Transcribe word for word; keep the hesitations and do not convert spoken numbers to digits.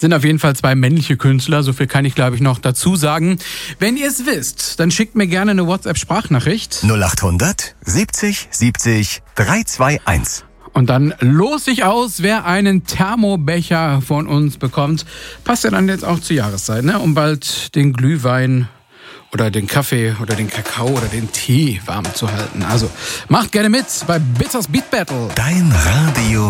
Sind auf jeden Fall zwei männliche Künstler, so viel kann ich glaube ich noch dazu sagen. Wenn ihr es wisst, dann schickt mir gerne eine WhatsApp-Sprachnachricht. null achthundert siebzig siebzig drei zwei eins. Und dann los ich aus, wer einen Thermobecher von uns bekommt. Passt ja dann jetzt auch zur Jahreszeit, ne? Um bald den Glühwein oder den Kaffee oder den Kakao oder den Tee warm zu halten. Also macht gerne mit bei Bitters Beat Battle. Dein Radio